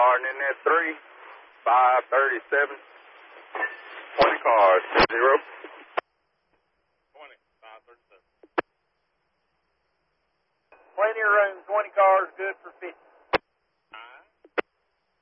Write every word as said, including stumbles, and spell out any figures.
starting in at three, five thirty-seven, twenty cars, zero. twenty, five thirty-seven. Plenty of room, twenty cars, good for fifty.